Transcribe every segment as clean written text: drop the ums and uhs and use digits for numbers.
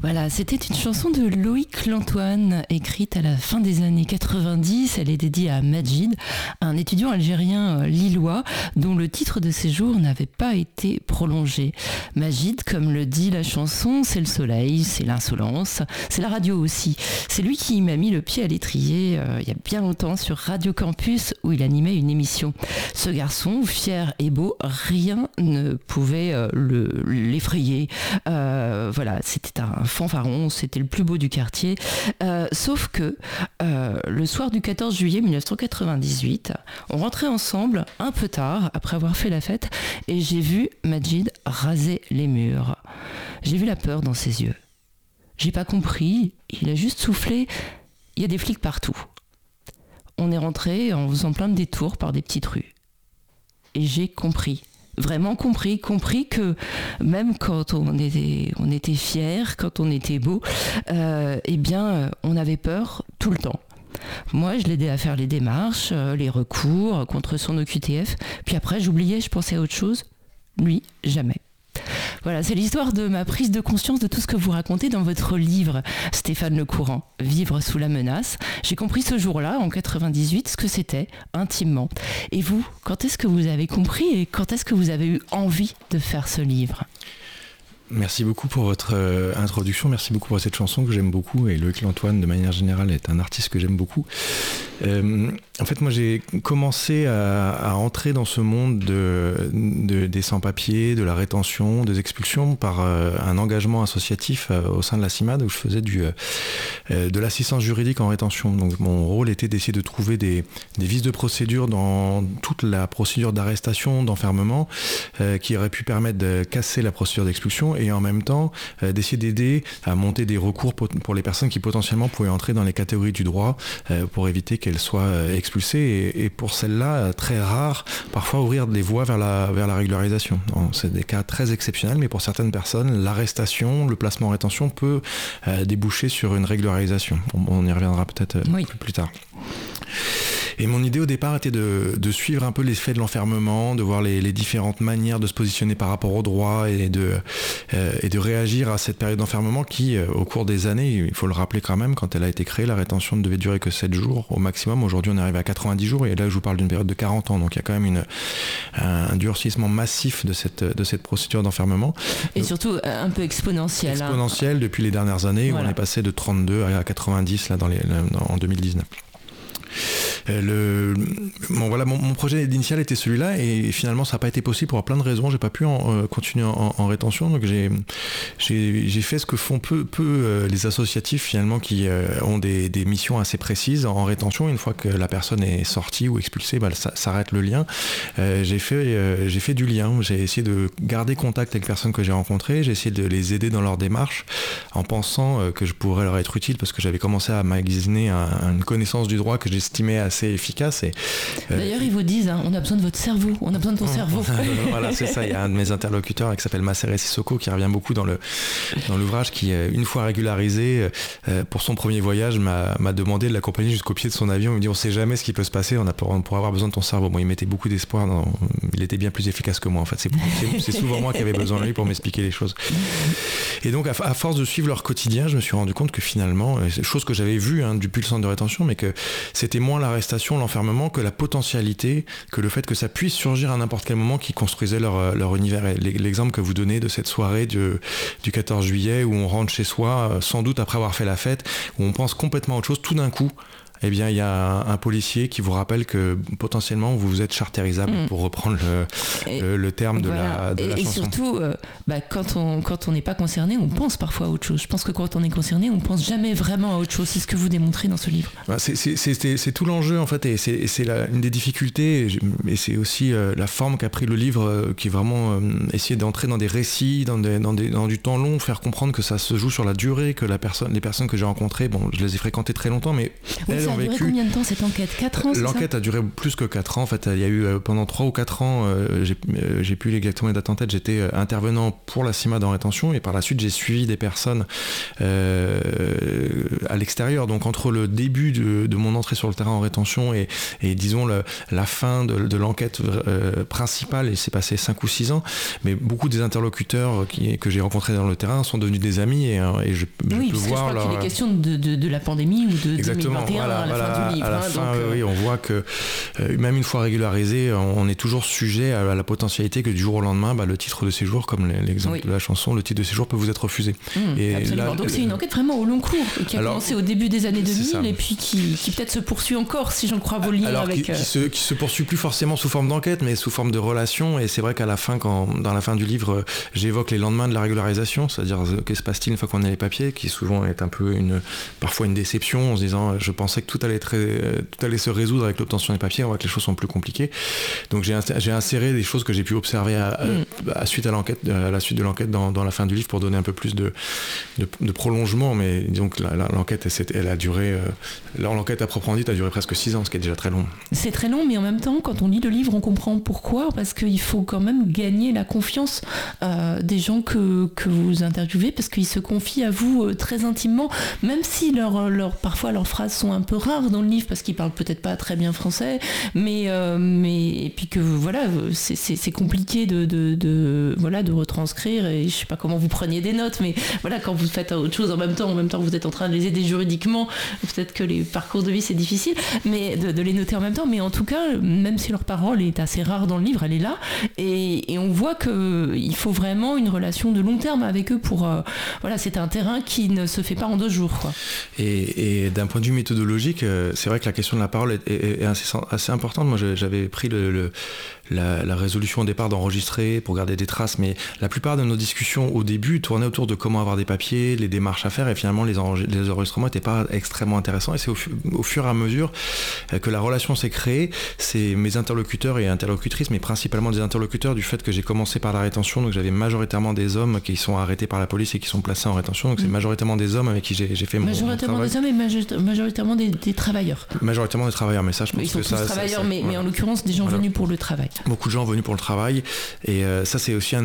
Voilà, c'était une chanson de Loïc Lantoine, écrite à la fin des années 90. Elle est dédiée à Majid, un étudiant algérien lillois dont le titre de séjour n'avait pas été prolongé. Majid, comme le dit la chanson, c'est le soleil, c'est l'insolence, c'est la radio aussi. C'est lui qui m'a mis le pied à l'étrier il y a bien longtemps sur Radio Campus où il animait une émission. Ce garçon, fier et beau, rien ne pouvait l'effrayer. Voilà, c'était un fanfaron, c'était le plus beau du quartier. Sauf que le soir du 14 juillet 1998, on rentrait ensemble un peu tard, après avoir fait la fête, et j'ai vu Majid raser les murs. J'ai vu la peur dans ses yeux. J'ai pas compris, il a juste soufflé. Il y a des flics partout. On est rentré en faisant plein de détours par des petites rues. Et j'ai compris. Vraiment compris que même quand on était fiers, quand on était beau, on avait peur tout le temps. Moi, je l'aidais à faire les démarches, les recours contre son OQTF. Puis après, j'oubliais, je pensais à autre chose. Lui, jamais. Voilà, c'est l'histoire de ma prise de conscience de tout ce que vous racontez dans votre livre, Stéphane Lecourant, Vivre sous la menace. J'ai compris ce jour-là, en 98, ce que c'était, intimement. Et vous, quand est-ce que vous avez compris et quand est-ce que vous avez eu envie de faire ce livre ? Merci beaucoup pour votre introduction, merci beaucoup pour cette chanson que j'aime beaucoup, et Loïc Lantoine de manière générale est un artiste que j'aime beaucoup. En fait, moi j'ai commencé à entrer dans ce monde des sans-papiers, de la rétention, des expulsions par un engagement associatif au sein de la CIMAD où je faisais de l'assistance juridique en rétention. Donc mon rôle était d'essayer de trouver des vices de procédure dans toute la procédure d'arrestation, d'enfermement qui aurait pu permettre de casser la procédure d'expulsion et en même temps d'essayer d'aider à monter des recours pour les personnes qui potentiellement pouvaient entrer dans les catégories du droit pour éviter qu'elles soient expulsées et pour celles-là, très rares, parfois ouvrir des voies vers la régularisation. C'est des cas très exceptionnels, mais pour certaines personnes, l'arrestation, le placement en rétention peut déboucher sur une régularisation. On y reviendra peut-être plus tard. Et mon idée au départ était de suivre un peu l'effet de l'enfermement, de voir les différentes manières de se positionner par rapport au droit et de réagir à cette période d'enfermement qui, au cours des années, il faut le rappeler quand même, quand elle a été créée, la rétention ne devait durer que 7 jours au maximum. Aujourd'hui, on arrive à 90 jours et là, je vous parle d'une période de 40 ans. Donc, il y a quand même un durcissement massif de cette procédure d'enfermement. Et surtout un peu exponentiel. Exponentiel depuis les dernières années où on est passé de 32 à 90 là, en 2019. Mon projet initial était celui-là et finalement ça n'a pas été possible pour plein de raisons. J'ai pas pu continuer en rétention, donc j'ai fait ce que font peu les associatifs finalement qui ont des missions assez précises en rétention. Une fois que la personne est sortie ou expulsée, ça s'arrête le lien. J'ai fait du lien. J'ai essayé de garder contact avec les personnes que j'ai rencontrées. J'ai essayé de les aider dans leur démarche en pensant que je pourrais leur être utile parce que j'avais commencé à magasiner une connaissance du droit que j'estimais assez efficace. D'ailleurs, ils vous disent, on a besoin de votre cerveau, on a besoin de ton cerveau. Voilà, c'est ça. Il y a un de mes interlocuteurs qui s'appelle Masseré Sissoko qui revient beaucoup dans l'ouvrage qui, une fois régularisé, pour son premier voyage, m'a demandé de l'accompagner jusqu'au pied de son avion. Il me dit, on sait jamais ce qui peut se passer, on pourrait avoir besoin de ton cerveau. Bon, il mettait beaucoup d'espoir, il était bien plus efficace que moi en fait. C'est souvent moi qui avais besoin de lui pour m'expliquer les choses. Et donc, à force de suivre leur quotidien, je me suis rendu compte que finalement, chose que j'avais vue depuis le centre de rétention, mais que c'était moins l'arrestation, l'enfermement, que la potentialité, que le fait que ça puisse surgir à n'importe quel moment qui construisait leur univers. Et l'exemple que vous donnez de cette soirée du 14 juillet où on rentre chez soi, sans doute après avoir fait la fête, où on pense complètement à autre chose, tout d'un coup, eh bien, il y a un policier qui vous rappelle que potentiellement vous êtes charterisable, pour reprendre le terme de la chanson. Et surtout, quand on n'est pas concerné, on pense parfois à autre chose. Je pense que quand on est concerné, on pense jamais vraiment à autre chose. C'est ce que vous démontrez dans ce livre. C'est tout l'enjeu en fait, et c'est une des difficultés, et c'est aussi la forme qu'a pris le livre, qui est vraiment essayer d'entrer dans des récits, dans du temps long, faire comprendre que ça se joue sur la durée, que les personnes que j'ai rencontrées, bon, je les ai fréquentées très longtemps, mais ont vécu. Ça a duré combien de temps cette enquête? 4 ans, c'est L'enquête ça a duré plus que 4 ans. En fait, il y a eu pendant 3 ou 4 ans, j'ai plus exactement les dates en tête, j'étais intervenant pour la CIMAD en rétention et par la suite j'ai suivi des personnes à l'extérieur. Donc entre le début de mon entrée sur le terrain en rétention et disons la fin de l'enquête principale, il s'est passé 5 ou 6 ans, mais beaucoup des interlocuteurs que j'ai rencontrés dans le terrain sont devenus des amis et je peux voir je crois qu'il est question de la pandémie ou de exactement, 2021 à la fin du livre. À la fin, oui, on voit que même une fois régularisé, on est toujours sujet à la potentialité que du jour au lendemain, le titre de séjour, comme l'exemple de la chanson, le titre de séjour peut vous être refusé. Et absolument. Donc c'est une enquête vraiment au long cours qui a commencé au début des années 2000 et puis qui peut-être se poursuit encore, si j'en crois vos livres. Qui se poursuit plus forcément sous forme d'enquête, mais sous forme de relation. Et c'est vrai qu'à la fin, dans la fin du livre, j'évoque les lendemains de la régularisation, c'est-à-dire que se passe-t-il une fois qu'on a les papiers, qui souvent est un peu parfois une déception en se disant je pensais que tout allait se résoudre avec l'obtention des papiers, on voit que les choses sont plus compliquées. Donc j'ai inséré des choses que j'ai pu observer à la suite de l'enquête dans la fin du livre pour donner un peu plus de prolongement, mais disons que l'enquête elle a duré, l'enquête à proprement dit a duré presque 6 ans, ce qui est déjà très long. C'est très long, mais en même temps quand on lit le livre on comprend pourquoi, parce qu'il faut quand même gagner la confiance des gens que vous interviewez, parce qu'ils se confient à vous très intimement, même si parfois leurs phrases sont un peu rares dans le livre parce qu'ils parlent peut-être pas très bien français, mais et puis que voilà, c'est compliqué de retranscrire, et je sais pas comment vous preniez des notes, mais voilà, quand vous faites autre chose en même temps vous êtes en train de les aider juridiquement, peut-être que les parcours de vie c'est difficile, mais de les noter en même temps, mais en tout cas, même si leur parole est assez rare dans le livre, elle est là, et on voit qu'il faut vraiment une relation de long terme avec eux pour c'est un terrain qui ne se fait pas en 2 jours, quoi. Et d'un point de vue méthodologique, c'est vrai que la question de la parole est assez importante. Moi j'avais pris la résolution au départ d'enregistrer pour garder des traces, mais la plupart de nos discussions au début tournaient autour de comment avoir des papiers, les démarches à faire, et finalement les enregistrements n'étaient pas extrêmement intéressants, et c'est au fur et à mesure que la relation s'est créée. C'est mes interlocuteurs et interlocutrices, mais principalement des interlocuteurs, du fait que j'ai commencé par la rétention, donc j'avais majoritairement des hommes qui sont arrêtés par la police et qui sont placés en rétention, donc c'est majoritairement des hommes avec qui j'ai fait mon travail. Majoritairement des hommes et majoritairement des travailleurs. Majoritairement des travailleurs, mais ça je pense ils sont que tous travailleurs, mais en l'occurrence des gens venus pour le travail. Beaucoup de gens venus pour le travail, et ça c'est aussi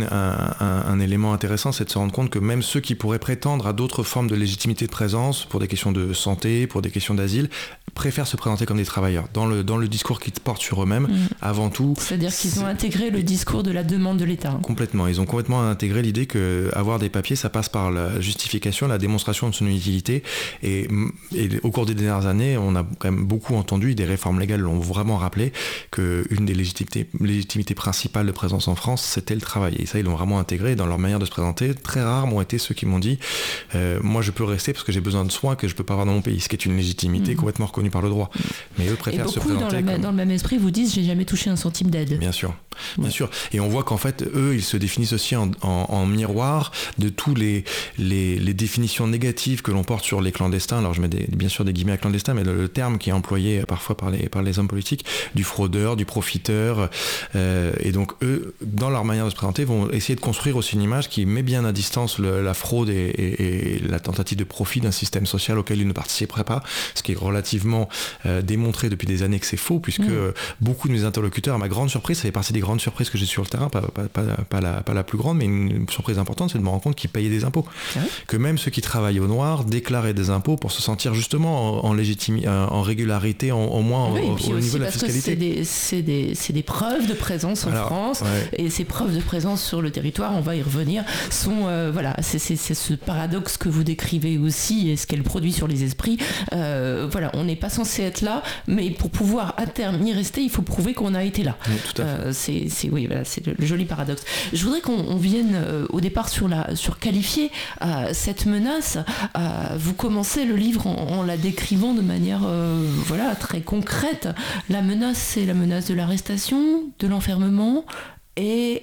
un élément intéressant, c'est de se rendre compte que même ceux qui pourraient prétendre à d'autres formes de légitimité de présence pour des questions de santé, pour des questions d'asile, préfèrent se présenter comme des travailleurs dans le discours qui porte sur eux-mêmes avant tout. C'est-à-dire qu'ils ont intégré le discours de la demande de l'État. Complètement, ils ont complètement intégré l'idée que avoir des papiers, ça passe par la justification, la démonstration de son utilité, et au cours des dernières années, on a quand même beaucoup entendu, des réformes légales l'ont vraiment rappelé, qu'une des légitimités principales de présence en France, c'était le travail, et ça ils l'ont vraiment intégré dans leur manière de se présenter. Très rares m'ont été ceux qui m'ont dit moi je peux rester parce que j'ai besoin de soins que je peux pas avoir dans mon pays, ce qui est une légitimité complètement reconnue par le droit, mais eux préfèrent se présenter dans le même esprit vous disent j'ai jamais touché un centime d'aide. Bien sûr, et on voit qu'en fait eux ils se définissent aussi en miroir de tous les définitions négatives que l'on porte sur les clandestins. Alors je mets bien sûr des guillemets à clandestins, mais le terme qui est employé parfois par les hommes politiques, du fraudeur, du profiteur, et donc eux dans leur manière de se présenter vont essayer de construire aussi une image qui met bien à distance la fraude et la tentative de profit d'un système social auquel ils ne participeraient pas, ce qui est relativement démontré depuis des années que c'est faux, puisque beaucoup de mes interlocuteurs, à ma grande surprise, ça fait partie des grandes surprises que j'ai sur le terrain, pas la plus grande, mais une surprise importante, c'est de me rendre compte qu'ils payaient des impôts, que même ceux qui travaillent au noir déclaraient des impôts pour se sentir justement en régularité, au moins au niveau de la fiscalité. C'est des preuves de présence en France, et ces preuves de présence sur le territoire, on va y revenir, sont c'est ce paradoxe que vous décrivez aussi, et ce qu'elle produit sur les esprits. On n'est pas censé être là, mais pour pouvoir à terme y rester, il faut prouver qu'on a été là. Oui, tout à fait. C'est le joli paradoxe. Je voudrais qu'on vienne au départ sur qualifier cette menace. Vous commencez le livre en la décrivant de manière très concrète. La menace, c'est la menace de l'arrestation, de l'enfermement et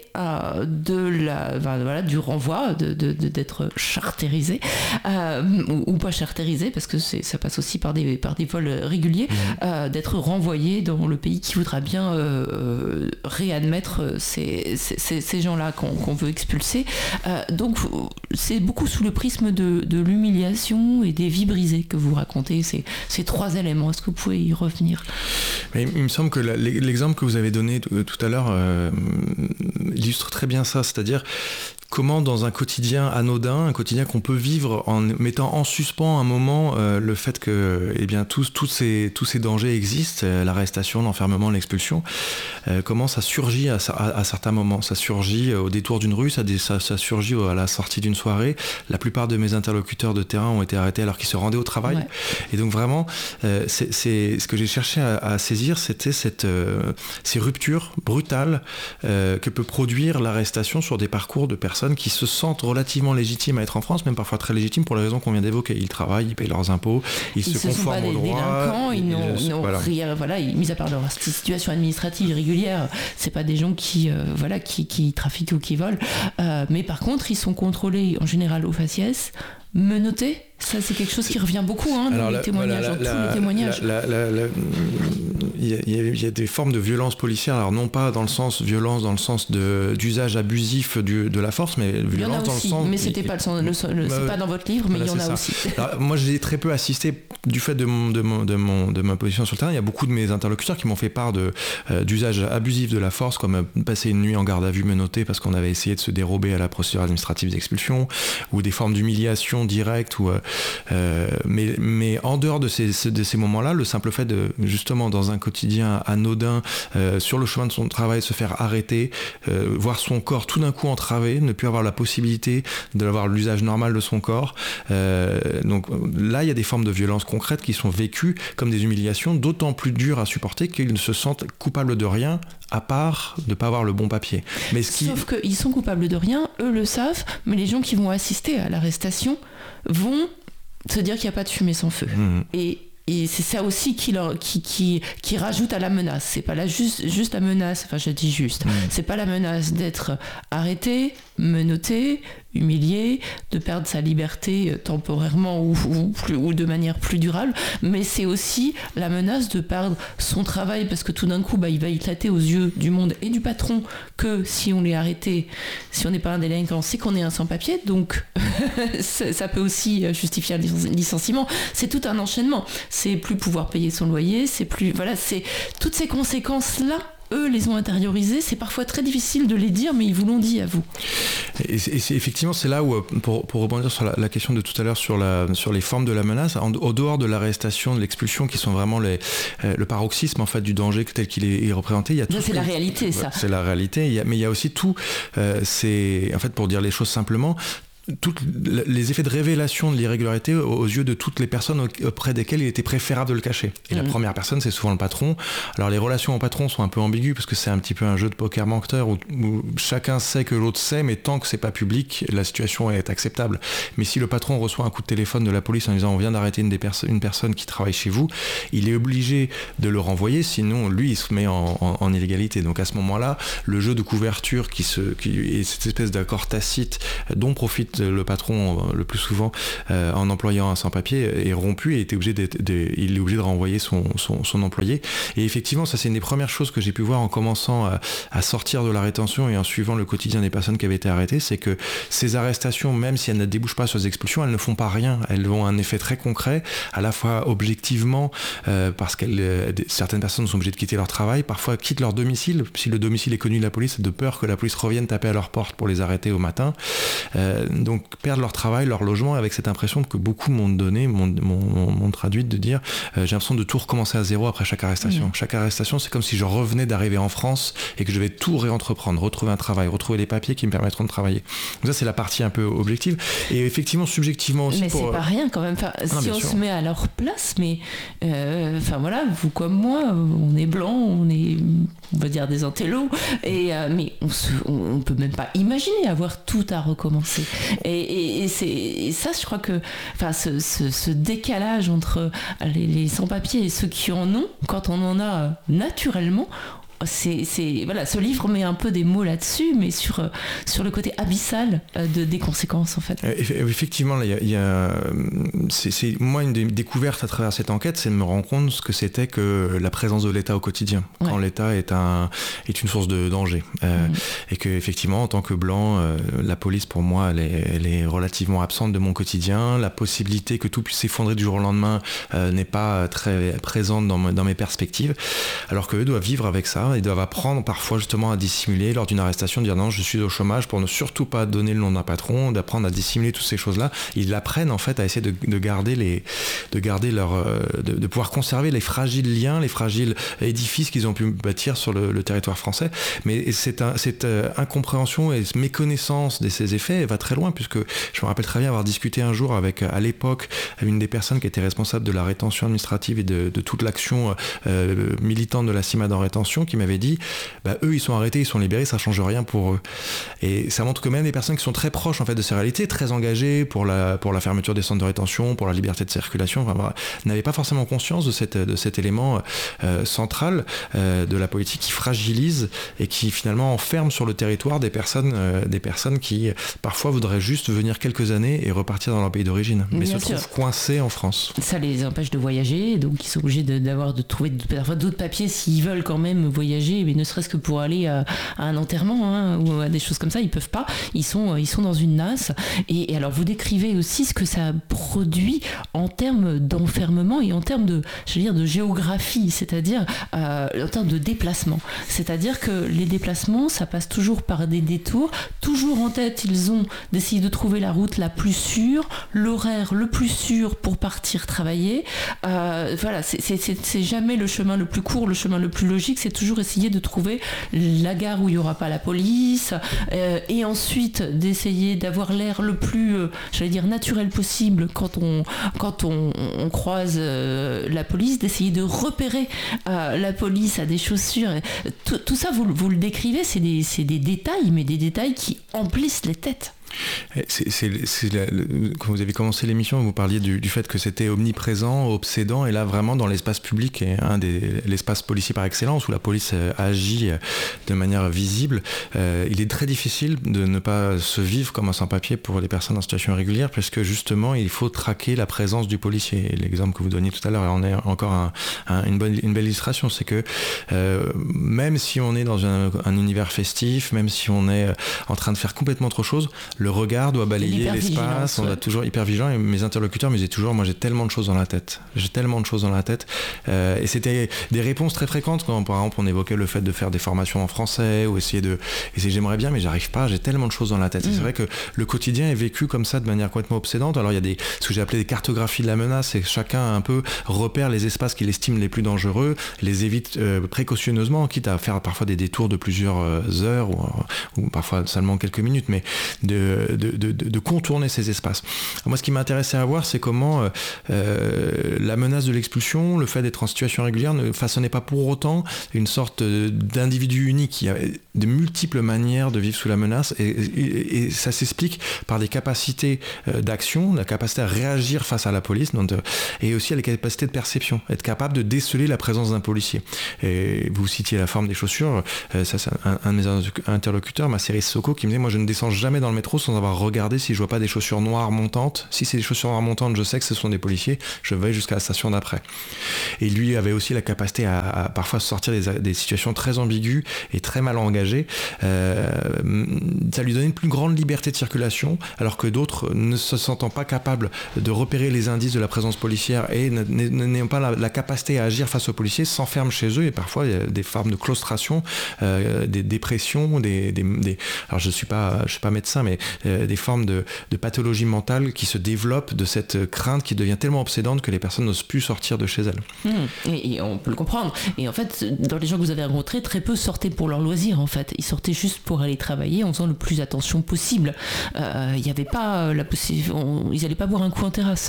du renvoi, d'être chartérisé, ou pas chartérisé, parce que ça passe aussi par des vols réguliers, d'être renvoyé dans le pays qui voudra bien réadmettre ces gens-là qu'on veut expulser. Donc c'est beaucoup sous le prisme de l'humiliation et des vies brisées que vous racontez ces 3 éléments. Est-ce que vous pouvez y revenir ? Mais il me semble que l'exemple que vous avez donné tout à l'heure illustre très bien ça, c'est-à-dire comment dans un quotidien anodin, un quotidien qu'on peut vivre en mettant en suspens un moment le fait que tous ces dangers existent, l'arrestation, l'enfermement, l'expulsion, comment ça surgit à certains moments. Ça surgit au détour d'une rue, ça surgit à la sortie d'une soirée. La plupart de mes interlocuteurs de terrain ont été arrêtés alors qu'ils se rendaient au travail. Ouais. Et donc vraiment, c'est ce que j'ai cherché à saisir, c'était ces ruptures brutales que peut produire l'arrestation sur des parcours de personnes qui se sentent relativement légitimes à être en France, même parfois très légitimes pour les raisons qu'on vient d'évoquer. Ils travaillent, ils payent leurs impôts, ils se conforment aux droits. Ils n'ont rien, mis à part leur situation administrative irrégulière, c'est pas des gens qui trafiquent ou qui volent, mais par contre ils sont contrôlés en général au faciès, menottés. Ça, c'est quelque chose qui revient beaucoup dans les témoignages, tous les témoignages. Il y a des formes de violence policière, alors non pas dans le sens violence, dans le sens d'usage abusif de la force, mais violence dans le sens... Mais c'était pas c'est pas dans votre livre, mais il y en a aussi. Alors, moi, j'ai très peu assisté du fait de ma position sur le terrain. Il y a beaucoup de mes interlocuteurs qui m'ont fait part d'usage abusif de la force, comme passer une nuit en garde à vue menottée parce qu'on avait essayé de se dérober à la procédure administrative d'expulsion, ou des formes d'humiliation directe, mais en dehors de ces moments-là, le simple fait de, justement, dans un quotidien anodin, sur le chemin de son travail, se faire arrêter, voir son corps tout d'un coup entravé, ne plus avoir la possibilité d'avoir l'usage normal de son corps. Donc là, il y a des formes de violence concrètes qui sont vécues comme des humiliations d'autant plus dures à supporter qu'ils ne se sentent coupables de rien, à part de ne pas avoir le bon papier. Sauf qu'ils sont coupables de rien, eux le savent, mais les gens qui vont assister à l'arrestation vont se dire qu'il n'y a pas de fumée sans feu. Et c'est ça aussi qui rajoute à la menace. C'est pas juste la menace, enfin je dis juste, c'est pas la menace d'être arrêté, menotté, humilié, de perdre sa liberté temporairement ou de manière plus durable, mais c'est aussi la menace de perdre son travail parce que tout d'un coup il va éclater aux yeux du monde et du patron que si on est arrêté, si on n'est pas un délinquant, c'est qu'on est un sans-papier, donc ça peut aussi justifier un licenciement. C'est tout un enchaînement. C'est plus pouvoir payer son loyer, c'est toutes ces conséquences-là. Eux les ont intériorisés, c'est parfois très difficile de les dire, mais ils vous l'ont dit à vous. Et effectivement, c'est là où, pour rebondir sur la question de tout à l'heure sur les formes de la menace, au dehors de l'arrestation, de l'expulsion, qui sont vraiment le paroxysme en fait du danger tel qu'il est représenté, il y a tout. C'est la réalité, ça. C'est la réalité, mais il y a aussi tout. C'est en fait, pour dire les choses simplement, les effets de révélation de l'irrégularité aux yeux de toutes les personnes auprès desquelles il était préférable de le cacher. Et la première personne, c'est souvent le patron. Alors les relations au patron sont un peu ambiguës parce que c'est un petit peu un jeu de poker menteur où chacun sait que l'autre sait, mais tant que c'est pas public, la situation est acceptable. Mais si le patron reçoit un coup de téléphone de la police en disant on vient d'arrêter une personne qui travaille chez vous, il est obligé de le renvoyer, sinon lui il se met en illégalité. Donc à ce moment-là, le jeu de couverture qui est cette espèce d'accord tacite dont profite le patron le plus souvent en employant un sans-papier est rompu et il est obligé de renvoyer son employé. Et effectivement, ça c'est une des premières choses que j'ai pu voir en commençant à sortir de la rétention et en suivant le quotidien des personnes qui avaient été arrêtées, c'est que ces arrestations, même si elles ne débouchent pas sur des expulsions, elles ne font pas rien. Elles ont un effet très concret, à la fois objectivement, parce que certaines personnes sont obligées de quitter leur travail, parfois quittent leur domicile, si le domicile est connu de la police, de peur que la police revienne taper à leur porte pour les arrêter au matin. Donc perdre leur travail, leur logement, avec cette impression que beaucoup m'ont donné, m'ont traduite de dire j'ai l'impression de tout recommencer à zéro après chaque arrestation. Chaque arrestation, c'est comme si je revenais d'arriver en France et que je vais tout réentreprendre, retrouver un travail, retrouver les papiers qui me permettront de travailler. Donc ça, c'est la partie un peu objective. Et effectivement, subjectivement aussi. Mais c'est pas rien quand même. Si on se met à leur place, mais vous comme moi, on est blanc, on va dire des intellos, mais on peut même pas imaginer avoir tout à recommencer. Et ça, je crois que ce décalage entre les sans-papiers et ceux qui en ont, quand on en a naturellement, voilà, ce livre met un peu des mots là-dessus, mais sur le côté abyssal des conséquences en fait. Effectivement, là, c'est moi une des découvertes à travers cette enquête, c'est de me rendre compte ce que c'était que la présence de l'État au quotidien, quand l'État est une source de danger, et que effectivement en tant que blanc, la police pour moi elle est relativement absente de mon quotidien. La possibilité que tout puisse s'effondrer du jour au lendemain n'est pas très présente dans mes perspectives, alors qu'eux doivent vivre avec ça. Ils doivent apprendre parfois justement à dissimuler lors d'une arrestation, de dire non, je suis au chômage, pour ne surtout pas donner le nom d'un patron, d'apprendre à dissimuler toutes ces choses-là. Ils apprennent en fait à essayer de garder de pouvoir conserver les fragiles liens, les fragiles édifices qu'ils ont pu bâtir sur le territoire français. Mais cette incompréhension et méconnaissance de ces effets va très loin, puisque je me rappelle très bien avoir discuté un jour avec, à l'époque, une des personnes qui était responsable de la rétention administrative et de toute l'action militante de la CIMAD en rétention, qui m'avait dit eux ils sont arrêtés, ils sont libérés, ça change rien pour eux. Et ça montre que même des personnes qui sont très proches en fait de ces réalités, très engagées pour la fermeture des centres de rétention, pour la liberté de circulation, n'avaient pas forcément conscience de cet élément central de la politique qui fragilise et qui finalement enferme sur le territoire des personnes qui parfois voudraient juste venir quelques années et repartir dans leur pays d'origine, mais se trouvent coincés en France. Ça les empêche de voyager, donc ils sont obligés de trouver parfois d'autres papiers s'ils veulent quand même voyager, mais ne serait-ce que pour aller à un enterrement ou à des choses comme ça, ils peuvent pas. Ils sont dans une nasse. Et alors vous décrivez aussi ce que ça produit en termes d'enfermement et en termes de géographie, c'est-à-dire en termes de déplacement. C'est-à-dire que les déplacements, ça passe toujours par des détours. Toujours en tête, ils ont d'essayer de trouver la route la plus sûre, l'horaire le plus sûr pour partir travailler. Voilà, c'est jamais le chemin le plus court, le chemin le plus logique. C'est toujours essayer de trouver la gare où il n'y aura pas la police, et ensuite d'essayer d'avoir l'air le plus, naturel possible quand on croise la police, d'essayer de repérer la police à des chaussures. Tout ça, vous le décrivez, c'est des détails, mais des détails qui emplissent les têtes. Quand vous avez commencé l'émission, vous parliez du fait que c'était omniprésent, obsédant, et là vraiment dans l'espace public, et l'espace policier par excellence, où la police agit de manière visible, il est très difficile de ne pas se vivre comme un sans-papier pour les personnes en situation irrégulière, parce que justement il faut traquer la présence du policier. Et l'exemple que vous donniez tout à l'heure en est encore une belle illustration, c'est que même si on est dans un univers festif, même si on est en train de faire complètement autre chose, le regard doit balayer l'espace, on doit toujours hyper vigilant, et mes interlocuteurs me disaient toujours, moi j'ai tellement de choses dans la tête, et c'était des réponses très fréquentes quand par exemple on évoquait le fait de faire des formations en français ou essayer j'aimerais bien mais j'arrive pas, j'ai tellement de choses dans la tête. C'est vrai que le quotidien est vécu comme ça de manière complètement obsédante. Alors il y a ce que j'ai appelé des cartographies de la menace, et chacun un peu repère les espaces qu'il estime les plus dangereux, les évite précautionneusement, quitte à faire parfois des détours de plusieurs heures ou parfois seulement quelques minutes, mais de contourner ces espaces. Alors moi, ce qui m'intéressait à voir, c'est comment la menace de l'expulsion, le fait d'être en situation régulière ne façonnait pas pour autant une sorte d'individu unique. Il y a de multiples manières de vivre sous la menace, et ça s'explique par des capacités d'action, la capacité à réagir face à la police, et aussi à la capacité de perception, être capable de déceler la présence d'un policier. Et vous citiez la forme des chaussures, ça c'est un de mes interlocuteurs, ma série Soko, qui me disait, moi je ne descends jamais dans le métro sans avoir regardé si je vois pas des chaussures noires montantes. Si c'est des chaussures noires montantes, je sais que ce sont des policiers, je vais jusqu'à la station d'après. Et lui avait aussi la capacité à parfois sortir des situations très ambiguës et très mal engagées. Ça lui donnait une plus grande liberté de circulation, alors que d'autres, ne se sentant pas capables de repérer les indices de la présence policière et n'ayant pas la capacité à agir face aux policiers, s'enferment chez eux, et parfois il y a des formes de claustration, des dépressions, alors je suis pas médecin, mais des formes de pathologie mentale qui se développent de cette crainte qui devient tellement obsédante que les personnes n'osent plus sortir de chez elles. Et on peut le comprendre. Et en fait, dans les gens que vous avez rencontrés, très peu sortaient pour leur loisir, en fait. Ils sortaient juste pour aller travailler en faisant le plus attention possible. Il n'y avait pas la possibilité... Ils n'allaient pas boire un coup en terrasse.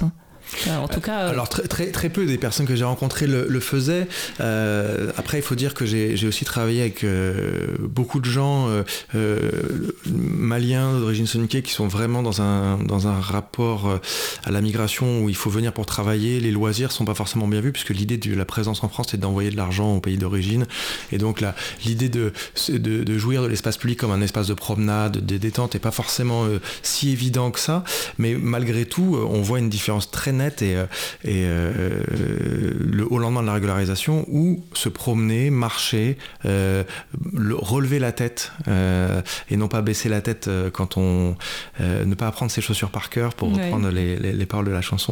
En tout cas... Alors très peu des personnes que j'ai rencontrées le faisaient. Après, il faut dire que j'ai aussi travaillé avec beaucoup de gens maliens d'origine soninké qui sont vraiment dans un rapport à la migration où il faut venir pour travailler. Les loisirs sont pas forcément bien vus puisque l'idée de la présence en France c'est d'envoyer de l'argent au pays d'origine. Et donc l'idée de jouir de l'espace public comme un espace de promenade, de détente n'est pas forcément si évident que ça. Mais malgré tout, on voit une différence très nette au lendemain de la régularisation où se promener, marcher, relever la tête et non pas baisser la tête quand on ne pas apprendre ses chaussures par cœur pour reprendre les paroles de la chanson.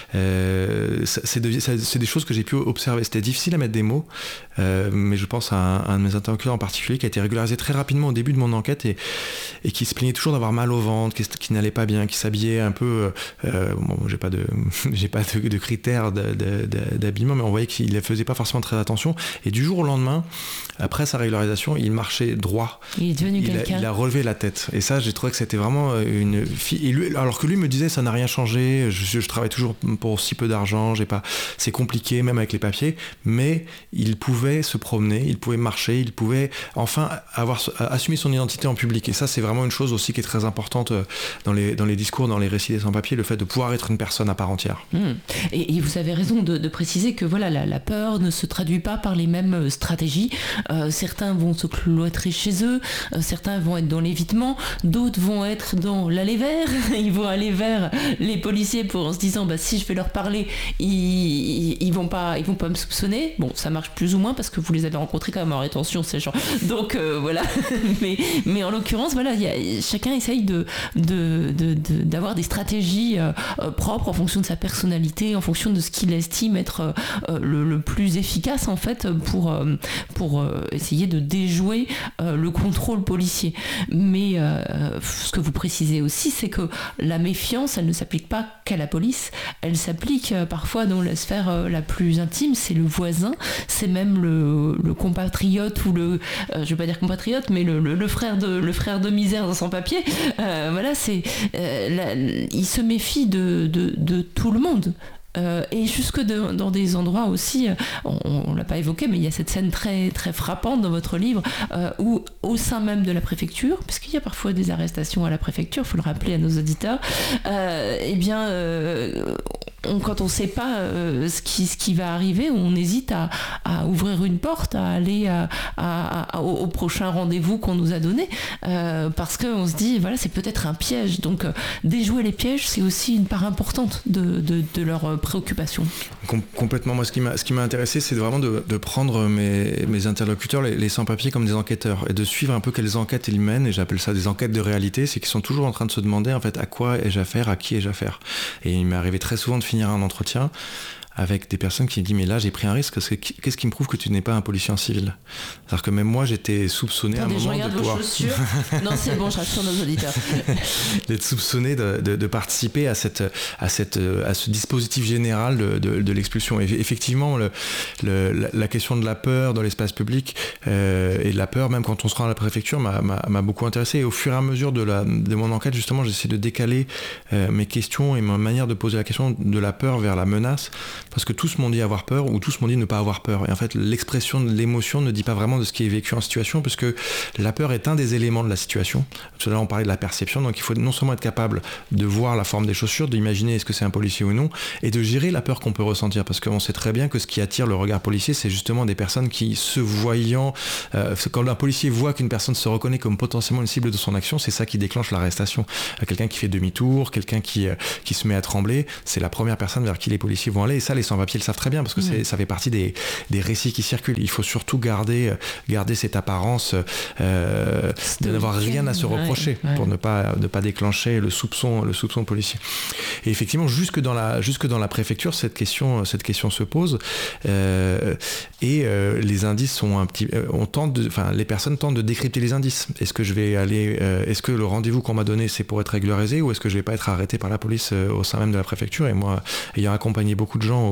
C'est des choses que j'ai pu observer. C'était difficile à mettre des mots, mais je pense à un de mes interlocuteurs en particulier qui a été régularisé très rapidement au début de mon enquête et qui se plaignait toujours d'avoir mal au ventre, qui n'allait pas bien, qui s'habillait un peu... j'ai pas de critères d'habillement, mais on voyait qu'il ne faisait pas forcément très attention. Et du jour au lendemain, après sa régularisation, il marchait droit. Il est devenu quelqu'un. Il a relevé la tête. Et ça, j'ai trouvé que c'était vraiment une fille. Et lui, alors que lui me disait, ça n'a rien changé, je travaille toujours pour si peu d'argent, c'est compliqué, même avec les papiers, mais il pouvait se promener, il pouvait marcher, il pouvait enfin assumer son identité en public. Et ça, c'est vraiment une chose aussi qui est très importante dans les discours, dans les récits des sans-papiers, le fait de pouvoir être une personne à part entière. Et vous avez raison de préciser que voilà, la peur ne se traduit pas par les mêmes stratégies. Certains vont se cloîtrer chez eux, certains vont être dans l'évitement, d'autres vont être dans l'aller vers. Ils vont aller vers les policiers en se disant si je vais leur parler, ils vont pas me soupçonner. Bon, ça marche plus ou moins parce que vous les avez rencontrés quand même en rétention, ces gens. Donc voilà. mais en l'occurrence, voilà, chacun essaye d'avoir des stratégies propres en fonction de sa personnalité, en fonction de ce qu'il estime être le plus efficace en fait pour essayer de déjouer le contrôle policier. Mais ce que vous précisez aussi, c'est que la méfiance, elle ne s'applique pas qu'à la police, elle s'applique parfois dans la sphère la plus intime, c'est le voisin, c'est même le compatriote ou je vais pas dire compatriote, mais le frère de misère dans son papier. Voilà, il se méfie de tout le monde. Et jusque dans des endroits aussi, on l'a pas évoqué, mais il y a cette scène très, très frappante dans votre livre où au sein même de la préfecture, puisqu'il y a parfois des arrestations à la préfecture, il faut le rappeler à nos auditeurs, quand on ne sait pas ce qui va arriver, on hésite à ouvrir une porte, à aller au prochain rendez-vous qu'on nous a donné, parce qu'on se dit, voilà, c'est peut-être un piège. Donc, déjouer les pièges, c'est aussi une part importante de leur préoccupation. Complètement. Moi, ce qui m'a intéressé, c'est vraiment de prendre mes interlocuteurs, les sans-papiers, comme des enquêteurs, et de suivre un peu quelles enquêtes ils mènent, et j'appelle ça des enquêtes de réalité, c'est qu'ils sont toujours en train de se demander, en fait, à quoi ai-je affaire, à qui ai-je affaire. Et il m'est arrivé très souvent de finir un entretien avec des personnes qui me disent mais là j'ai pris un risque parce que qu'est-ce qui me prouve que tu n'es pas un policier en civil. C'est-à-dire que même moi j'étais soupçonné à un moment de pouvoir... Non c'est bon, je rassure nos auditeurs. D'être soupçonné de participer à ce dispositif général de l'expulsion. Et effectivement la question de la peur dans l'espace public et de la peur même quand on se rend à la préfecture m'a beaucoup intéressé. Et au fur et à mesure de mon enquête justement j'essaie de décaler mes questions et ma manière de poser la question de la peur vers la menace. Parce que tous m'ont dit avoir peur ou tous m'ont dit ne pas avoir peur. Et en fait, l'expression de l'émotion ne dit pas vraiment de ce qui est vécu en situation, parce que la peur est un des éléments de la situation. Tout à l'heure, on parlait de la perception, donc il faut non seulement être capable de voir la forme des chaussures, d'imaginer est-ce que c'est un policier ou non, et de gérer la peur qu'on peut ressentir. Parce qu'on sait très bien que ce qui attire le regard policier, c'est justement des personnes qui, se voyant, quand un policier voit qu'une personne se reconnaît comme potentiellement une cible de son action, c'est ça qui déclenche l'arrestation. Quelqu'un qui fait demi-tour, quelqu'un qui se met à trembler, c'est la première personne vers qui les policiers vont aller. Et ça, les sans-papiers le savent très bien parce que ça fait partie des récits qui circulent. Il faut surtout garder cette apparence de n'avoir rien à se reprocher pour ne pas déclencher le soupçon policier. Et effectivement, jusque dans la préfecture, cette question se pose. Les indices sont les personnes tentent de décrypter les indices. Est-ce que le rendez-vous qu'on m'a donné, c'est pour être régularisé ou est-ce que je vais pas être arrêté par la police au sein même de la préfecture? Et moi, ayant accompagné beaucoup de gens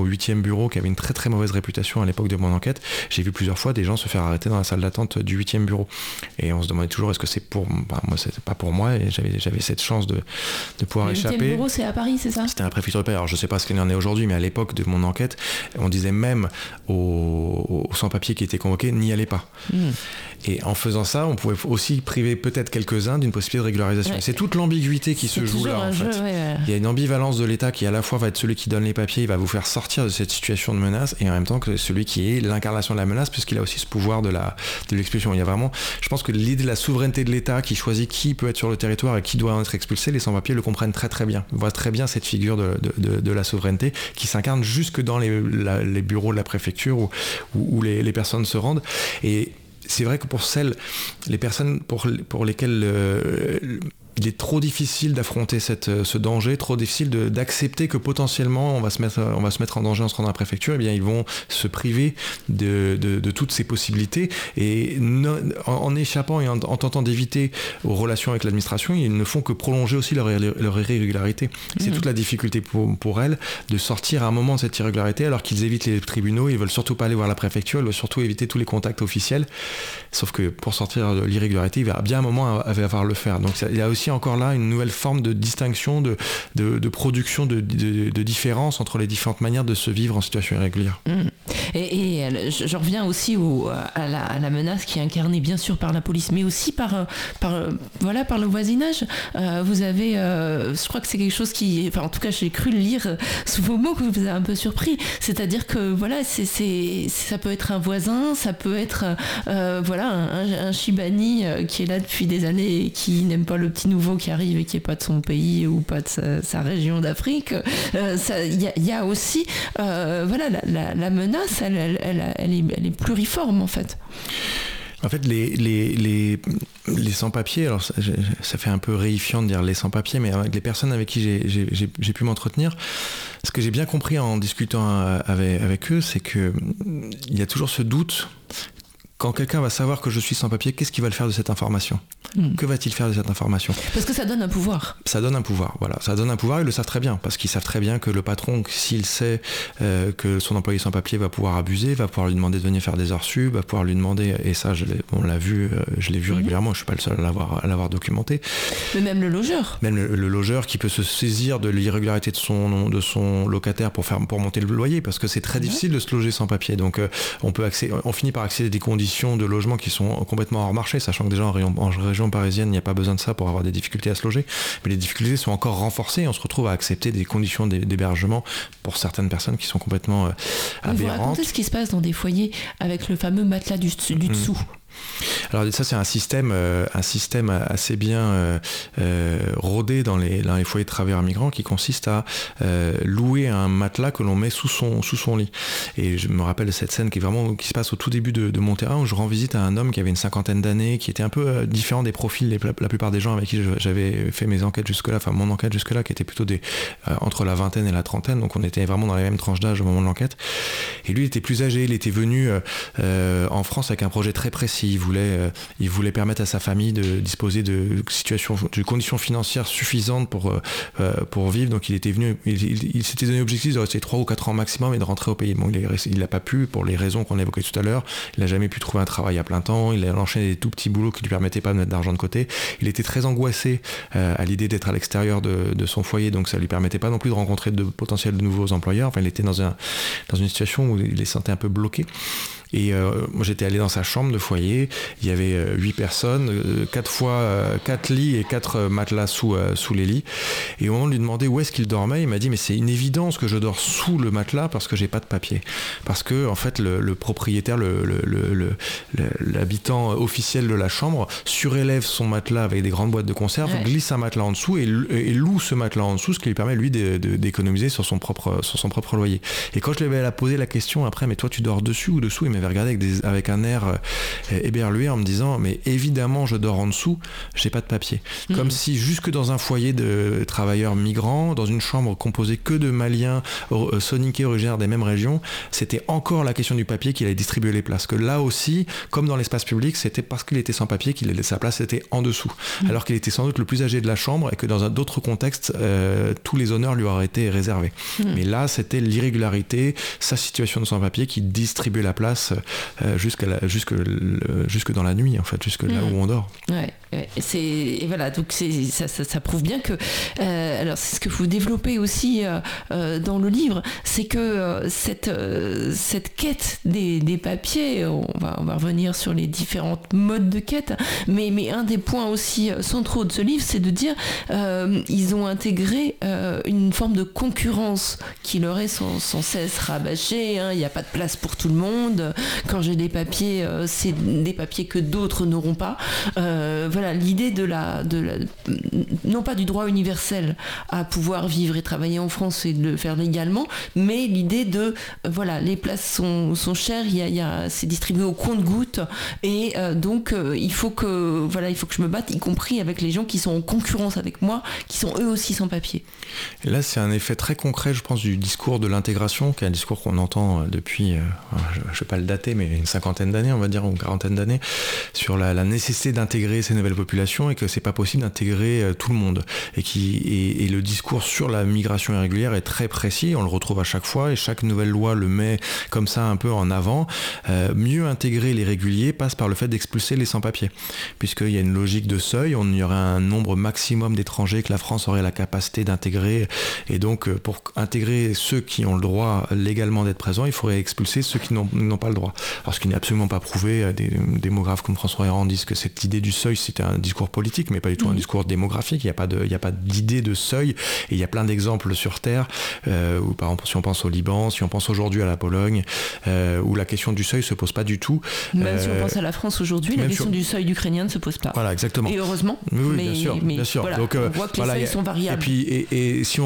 au 8e bureau, qui avait une très très mauvaise réputation à l'époque de mon enquête, j'ai vu plusieurs fois des gens se faire arrêter dans la salle d'attente du 8e bureau. Et on se demandait toujours, est-ce que c'est pour... moi, c'était pas pour moi, et j'avais cette chance de pouvoir échapper. Le 8e bureau, c'est à Paris, c'est ça ? C'était à la préfecture de Paris. Alors je sais pas ce qu'il en est aujourd'hui, mais à l'époque de mon enquête, on disait même aux sans-papiers qui étaient convoqués, n'y allez pas. Et en faisant ça, on pouvait aussi priver peut-être quelques-uns d'une possibilité de régularisation. Ouais. C'est toute l'ambiguïté qui se joue là, en fait. Il y a une ambivalence de l'État qui à la fois va être celui qui donne les papiers, il va vous faire sortir de cette situation de menace, et en même temps que celui qui est l'incarnation de la menace, puisqu'il a aussi ce pouvoir de l'expulsion. Il y a vraiment, je pense que l'idée de la souveraineté de l'État qui choisit qui peut être sur le territoire et qui doit être expulsé, les sans-papiers le comprennent très très bien. Ils voient très bien cette figure de la souveraineté qui s'incarne jusque dans les bureaux de la préfecture où les personnes se rendent. Et c'est vrai que pour les personnes pour lesquelles il est trop difficile d'affronter ce danger, trop difficile d'accepter que potentiellement on va se mettre en danger en se rendant à la préfecture, et bien ils vont se priver de toutes ces possibilités, et en échappant et en tentant d'éviter aux relations avec l'administration, ils ne font que prolonger aussi leur irrégularité. C'est toute la difficulté pour elles de sortir à un moment de cette irrégularité, alors qu'ils évitent les tribunaux, ils veulent surtout pas aller voir la préfecture, ils veulent surtout éviter tous les contacts officiels, sauf que pour sortir de l'irrégularité, il va bien un moment avoir le faire. Donc il y a aussi encore là une nouvelle forme de distinction, de production de différence entre les différentes manières de se vivre en situation irrégulière. Et je reviens aussi à la menace qui est incarnée bien sûr par la police, mais aussi par le voisinage. Vous avez, je crois que c'est quelque chose qui, enfin en tout cas j'ai cru le lire sous vos mots, que vous avez un peu surpris. C'est-à-dire que voilà, ça peut être un voisin, ça peut être un Chibani qui est là depuis des années et qui n'aime pas le petit nouveau qui arrive et qui n'est pas de son pays ou pas de sa région d'Afrique. Il y a aussi la menace, elle est pluriforme en fait. En fait, les sans-papiers, alors ça fait un peu réifiant de dire les sans-papiers, mais avec les personnes avec qui j'ai pu m'entretenir, ce que j'ai bien compris en discutant avec eux, c'est qu'il y a toujours ce doute. Quand quelqu'un va savoir que je suis sans papier, qu'est-ce qu'il va faire de cette information ? Que va-t-il faire de cette information ? Parce que ça donne un pouvoir. Ça donne un pouvoir, voilà. Ça donne un pouvoir, ils le savent très bien, parce qu'ils savent très bien que le patron, s'il sait que son employé sans papier va pouvoir abuser, va pouvoir lui demander de venir faire des heures sup, va pouvoir lui demander, et ça on l'a vu, je l'ai vu régulièrement, je ne suis pas le seul à l'avoir documenté. Mais même le logeur. Même le logeur qui peut se saisir de l'irrégularité de son locataire pour monter le loyer, parce que c'est très difficile de se loger sans papier. Donc on finit par accéder à des conditions de logement qui sont complètement hors marché, sachant que déjà en région parisienne, il n'y a pas besoin de ça pour avoir des difficultés à se loger, mais les difficultés sont encore renforcées et on se retrouve à accepter des conditions d'hébergement pour certaines personnes qui sont complètement aberrantes. Vous racontez ce qui se passe dans des foyers avec le fameux matelas du dessous. Alors ça c'est un système assez bien rodé dans les foyers de travailleurs migrants, qui consiste à louer un matelas que l'on met sous son lit. Et je me rappelle de cette scène qui se passe au tout début de mon terrain, où je rends visite à un homme qui avait une 50aine d'années, qui était un peu différent des profils la plupart des gens avec qui j'avais fait mes enquêtes jusque-là, enfin mon enquête jusque-là, qui était plutôt entre la vingtaine et la trentaine, donc on était vraiment dans les mêmes tranches d'âge au moment de l'enquête. Et lui il était plus âgé, il était venu en France avec un projet très précis. Il voulait permettre à sa famille de disposer de conditions financières suffisantes pour vivre. Donc il était venu, il s'était donné l'objectif de rester 3 ou 4 ans maximum et de rentrer au pays. Bon, il n'a pas pu, pour les raisons qu'on évoquait tout à l'heure. Il n'a jamais pu trouver un travail à plein temps. Il a enchaîné des tout petits boulots qui ne lui permettaient pas de mettre d'argent de côté. Il était très angoissé à l'idée d'être à l'extérieur de son foyer, donc ça ne lui permettait pas non plus de rencontrer de potentiels nouveaux employeurs. Enfin, il était dans une situation où il les sentait un peu bloqué. Et moi j'étais allé dans sa chambre de foyer, il y avait 8 personnes, 4 lits et 4 matelas sous les lits. Et au moment de lui demander où est-ce qu'il dormait, il m'a dit mais c'est une évidence que je dors sous le matelas parce que j'ai pas de papier. Parce que en fait le propriétaire, l'habitant officiel de la chambre surélève son matelas avec des grandes boîtes de conserve, glisse un matelas en dessous et loue ce matelas en dessous, ce qui lui permet lui d'économiser sur son propre loyer. Et quand je lui avais posé la question après, mais toi tu dors dessus ou dessous, il m'avait regardé avec un air éberlué en me disant mais évidemment je dors en dessous, j'ai pas de papier. Comme si jusque dans un foyer de travailleurs migrants, dans une chambre composée que de Maliens soniqués originaires des mêmes régions, c'était encore la question du papier qu'il allait distribuer les places. Que là aussi, comme dans l'espace public, c'était parce qu'il était sans papier qu'il sa place était en dessous. Alors qu'il était sans doute le plus âgé de la chambre et que dans d'autres contextes, tous les honneurs lui auraient été réservés. Mais là, c'était l'irrégularité, sa situation de sans-papier qui distribuait la place jusque dans la nuit, en fait, jusque là où on dort. Ouais. Et voilà, donc ça prouve bien que alors c'est ce que vous développez aussi dans le livre, c'est que cette quête des papiers, on va revenir sur les différentes modes de quête, mais un des points aussi centraux de ce livre, c'est de dire ils ont intégré une forme de concurrence qui leur est sans cesse rabâchée, hein. Il n'y a pas de place pour tout le monde, quand j'ai des papiers, c'est des papiers que d'autres n'auront pas. Voilà, l'idée de non pas du droit universel à pouvoir vivre et travailler en France et de le faire légalement, mais l'idée de voilà, les places sont chères, c'est distribué au compte-gouttes et donc il faut que je me batte, y compris avec les gens qui sont en concurrence avec moi, qui sont eux aussi sans papier. Et là, c'est un effet très concret, je pense, du discours de l'intégration, qui est un discours qu'on entend depuis, je ne vais pas le dater, mais une 50aine d'années, on va dire, ou une 40aine d'années, sur la nécessité d'intégrer ces nouvelles populations et que c'est pas possible d'intégrer tout le monde. Et le discours sur la migration irrégulière est très précis, on le retrouve à chaque fois et chaque nouvelle loi le met comme ça un peu en avant. Mieux intégrer les réguliers passe par le fait d'expulser les sans-papiers, puisqu'il y a une logique de seuil, on y aurait un nombre maximum d'étrangers que la France aurait la capacité d'intégrer, et donc pour intégrer ceux qui ont le droit légalement d'être présents, il faudrait expulser ceux qui n'ont pas le droit. Alors ce qui n'est absolument pas prouvé, des démographes comme François Héran disent que cette idée du seuil c'était un discours politique, mais pas du tout un discours démographique, il n'y a pas d'idée de seuil, et il y a plein d'exemples sur Terre, où par exemple si on pense au Liban, si on pense aujourd'hui à la Pologne, où la question du seuil se pose pas du tout. Même si on pense à la France aujourd'hui, la question du seuil ukrainien ne se pose pas. Voilà, exactement. Et heureusement. Oui, bien sûr. Voilà, donc, on voit que les seuils sont variables. Et si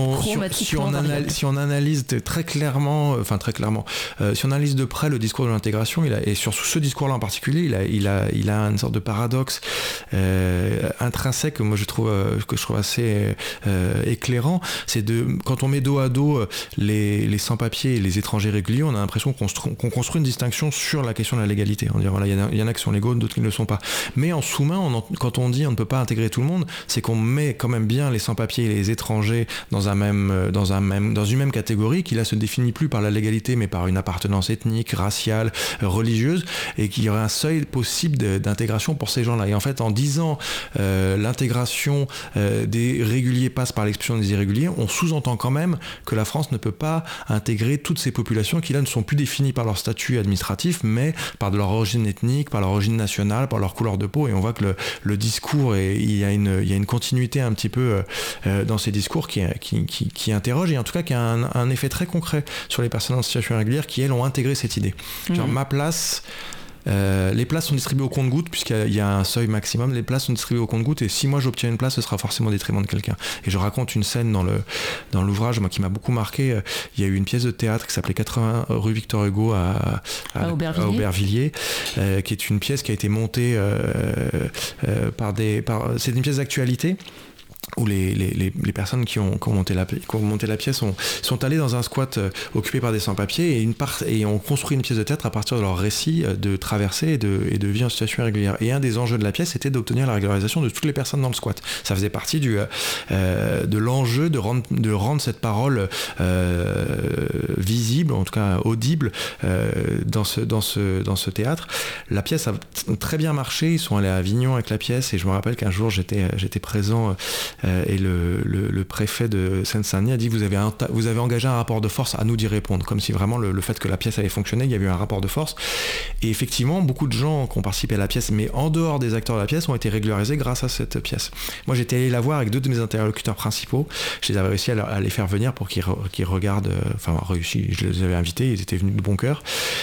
on analyse très clairement, si on analyse de près le discours de l'intégration, et sur ce discours-là en particulier, il a une sorte de paradoxe intrinsèque que moi je trouve assez éclairant. C'est quand on met dos à dos les sans-papiers et les étrangers réguliers, on a l'impression qu'on construit une distinction sur la question de la légalité. On dit voilà, il y en a qui sont légaux, d'autres qui ne le sont pas. Mais en sous-main, quand on dit on ne peut pas intégrer tout le monde, c'est qu'on met quand même bien les sans-papiers et les étrangers dans une même catégorie qui là se définit plus par la légalité mais par une appartenance ethnique, raciale, religieuse, et qu'il y aurait un seuil possible d'intégration pour ces gens-là. Et en fait, en disant l'intégration des réguliers passe par l'expulsion des irréguliers, on sous-entend quand même que la France ne peut pas intégrer toutes ces populations qui là ne sont plus définies par leur statut administratif, mais par de leur origine ethnique, par leur origine nationale, par leur couleur de peau. Et on voit que le discours, il y a une continuité un petit peu dans ces discours qui interroge, et en tout cas qui a un effet très concret sur les personnes en situation irrégulière qui, elles, ont intégré cette idée. Genre, ma place... les places sont distribuées au compte-gouttes puisqu'il y a un seuil maximum, les places sont distribuées au compte-gouttes et si moi j'obtiens une place, ce sera forcément au détriment de quelqu'un. Et je raconte une scène dans l'ouvrage, moi, qui m'a beaucoup marqué. Il y a eu une pièce de théâtre qui s'appelait 80 rue Victor Hugo à Aubervilliers, qui est une pièce qui a été montée c'est une pièce d'actualité où les personnes qui ont monté la pièce sont allées dans un squat occupé par des sans-papiers et ont construit une pièce de théâtre à partir de leur récit de traversée et de vie en situation irrégulière. Et un des enjeux de la pièce était d'obtenir la régularisation de toutes les personnes dans le squat. Ça faisait partie de l'enjeu de rendre cette parole visible, en tout cas audible, dans ce théâtre. La pièce a très bien marché, ils sont allés à Avignon avec la pièce, et je me rappelle qu'un jour j'étais présent et le préfet de Seine-Saint-Denis a dit vous avez engagé un rapport de force, à nous d'y répondre, comme si vraiment le fait que la pièce avait fonctionné, il y avait eu un rapport de force. Et effectivement, beaucoup de gens qui ont participé à la pièce, mais en dehors des acteurs de la pièce, ont été régularisés grâce à cette pièce. Moi, j'étais allé la voir avec deux de mes interlocuteurs principaux. Je les avais réussi à les faire venir pour qu'ils regardent, je les avais invités, ils étaient venus de bon cœur.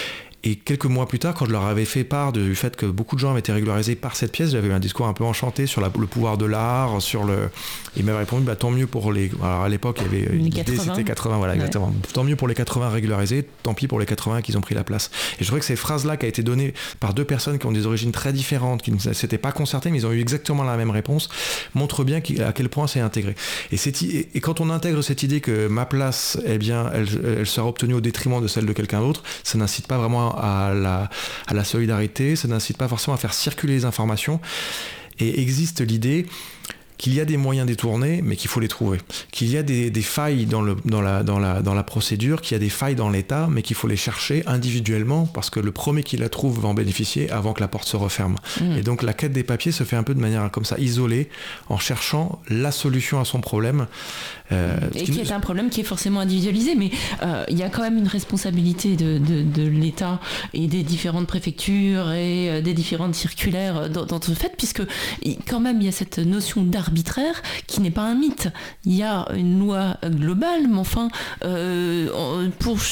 Et quelques mois plus tard, quand je leur avais fait part du fait que beaucoup de gens avaient été régularisés par cette pièce, j'avais eu un discours un peu enchanté sur le pouvoir de l'art, ils m'avaient répondu, tant mieux pour les... Alors à l'époque, il y avait l'idée, 80. c'était 80, voilà, exactement. Tant mieux pour les 80 régularisés, tant pis pour les 80 qui ont pris la place. Et je trouvais que ces phrases-là qui a été données par deux personnes qui ont des origines très différentes, qui ne s'étaient pas concertées, mais ils ont eu exactement la même réponse, montrent bien à quel point c'est intégré. Et quand on intègre cette idée que ma place, eh bien, elle sera obtenue au détriment de celle de quelqu'un d'autre, ça n'incite pas vraiment à la solidarité, ça n'incite pas forcément à faire circuler les informations. Et existe l'idée qu'il y a des moyens détournés, mais qu'il faut les trouver. Qu'il y a des failles dans la procédure, qu'il y a des failles dans l'État, mais qu'il faut les chercher individuellement, parce que le premier qui la trouve va en bénéficier avant que la porte se referme. Et donc la quête des papiers se fait un peu de manière comme ça, isolée, en cherchant la solution à son problème. Et qui est un problème qui est forcément individualisé, mais il y a quand même une responsabilité de l'État et des différentes préfectures et des différentes circulaires dans ce fait, puisque quand même il y a cette notion d'arbitraire qui n'est pas un mythe. Il y a une loi globale, mais enfin, dans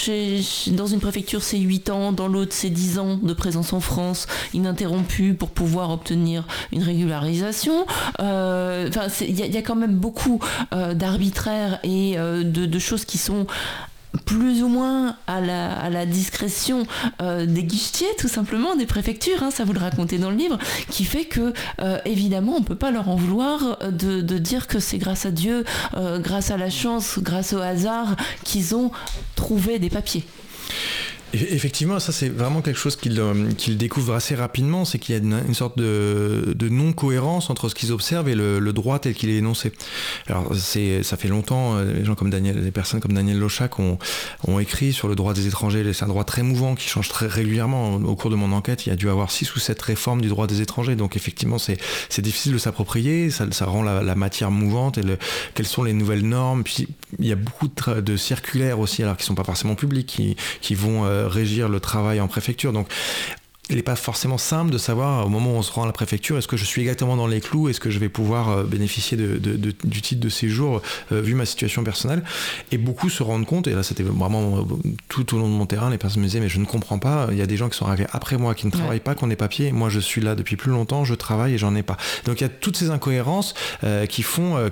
une préfecture c'est 8 ans, dans l'autre c'est 10 ans de présence en France ininterrompue pour pouvoir obtenir une régularisation. Il y a quand même beaucoup d'arbitraire et de choses qui sont plus ou moins à la discrétion des guichetiers, tout simplement, des préfectures, ça vous le racontez dans le livre, qui fait que, évidemment, on ne peut pas leur en vouloir de dire que c'est grâce à Dieu, grâce à la chance, grâce au hasard, qu'ils ont trouvé des papiers. Effectivement, ça c'est vraiment quelque chose qu'ils découvrent assez rapidement, c'est qu'il y a une sorte de non-cohérence entre ce qu'ils observent et le droit tel qu'il est énoncé. Alors ça fait longtemps, des personnes comme Daniel Lochac ont écrit sur le droit des étrangers. C'est un droit très mouvant qui change très régulièrement. Au cours de mon enquête, il y a dû avoir 6 ou 7 réformes du droit des étrangers, donc effectivement c'est difficile de s'approprier, ça rend la matière mouvante et quelles sont les nouvelles normes. Puis il y a beaucoup de circulaires aussi, alors qui ne sont pas forcément publics, qui vont régir le travail en préfecture. Donc il n'est pas forcément simple de savoir au moment où on se rend à la préfecture, est-ce que je suis exactement dans les clous, est-ce que je vais pouvoir bénéficier du titre de séjour vu ma situation personnelle. Et beaucoup se rendent compte, et là c'était vraiment tout au long de mon terrain, les personnes me disaient mais je ne comprends pas, il y a des gens qui sont arrivés après moi qui ne travaillent pas, qui ont des papiers, moi je suis là depuis plus longtemps, je travaille et j'en ai pas. Donc il y a toutes ces incohérences qui font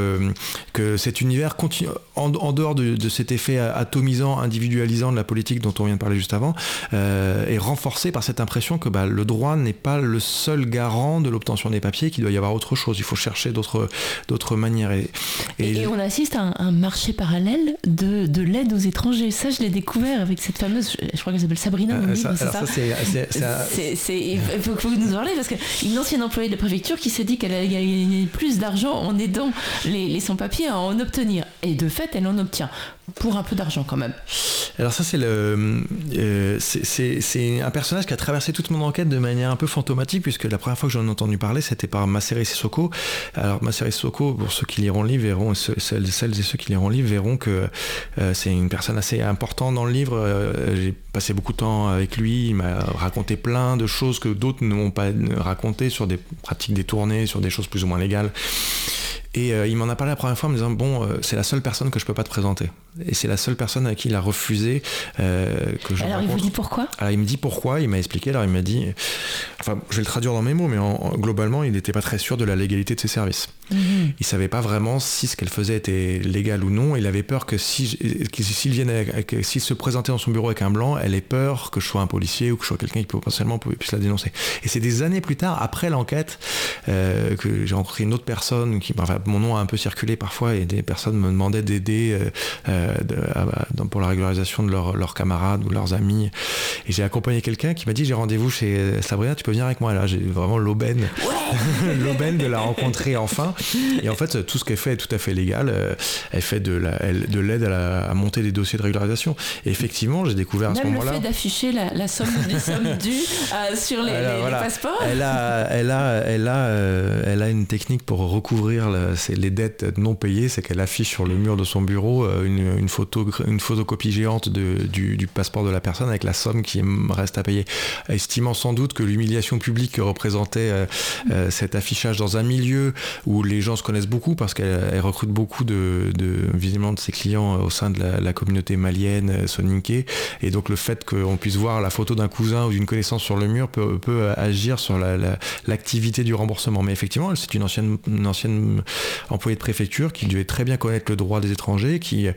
que cet univers continue, en dehors de cet effet atomisant, individualisant de la politique dont on vient de parler juste avant, est renforcé par cette impression que le droit n'est pas le seul garant de l'obtention des papiers, qu'il doit y avoir autre chose, il faut chercher d'autres manières. Et on assiste à un marché parallèle de l'aide aux étrangers. Ça, je l'ai découvert avec cette fameuse, je crois qu'elle s'appelle Sabrina, mon livre, c'est ça. Il faut que vous nous en parlez, parce qu'une ancienne employée de la préfecture qui s'est dit qu'elle allait gagner plus d'argent en aidant les sans-papiers à en obtenir. Et de fait, elle en obtient. Pour un peu d'argent quand même. Alors ça c'est un personnage qui a traversé toute mon enquête de manière un peu fantomatique, puisque la première fois que j'en ai entendu parler c'était par Masséré Sissoko. Alors Masséré Sissoko, pour ceux qui liront le livre verront, celles et ceux qui liront le livre verront que c'est une personne assez importante dans le livre. J'ai passé beaucoup de temps avec lui, il m'a raconté plein de choses que d'autres ne m'ont pas racontées, sur des pratiques détournées, sur des choses plus ou moins légales. Et il m'en a parlé la première fois en me disant c'est la seule personne que je peux pas te présenter. Et c'est la seule personne à qui il a refusé que je rencontre. Il vous dit pourquoi ? Alors il me dit pourquoi, il m'a expliqué, alors il m'a dit, enfin je vais le traduire dans mes mots, mais globalement il n'était pas très sûr de la légalité de ses services. Il savait pas vraiment si ce qu'elle faisait était légal ou non. Il avait peur que s'il se présentait dans son bureau avec un blanc, elle ait peur que je sois un policier ou que je sois quelqu'un qui potentiellement puisse la dénoncer. Et c'est des années plus tard, après l'enquête, que j'ai rencontré une autre personne mon nom a un peu circulé parfois, et des personnes me demandaient d'aider pour la régularisation de leurs camarades ou leurs amis. Et j'ai accompagné quelqu'un qui m'a dit j'ai rendez-vous chez Sabrina, tu peux venir avec moi. Là j'ai vraiment l'aubaine de la rencontrer enfin. Et en fait tout ce qu'elle fait est tout à fait légal. Elle fait de l'aide à monter des dossiers de régularisation. Et effectivement j'ai découvert à ce moment-là, même le fait d'afficher la somme due sur les passeports. Elle a une technique pour recouvrir c'est les dettes non payées, c'est qu'elle affiche sur le mur de son bureau une photocopie géante du passeport de la personne avec la somme qui reste à payer, estimant sans doute que l'humiliation publique que représentait cet affichage dans un milieu où les gens se connaissent beaucoup, parce qu'elle recrute beaucoup visiblement de ses clients au sein de la communauté malienne soninké, et donc le fait qu'on puisse voir la photo d'un cousin ou d'une connaissance sur le mur peut agir sur l'activité du remboursement. Mais effectivement, c'est une ancienne employée de préfecture qui devait très bien connaître le droit des étrangers, qui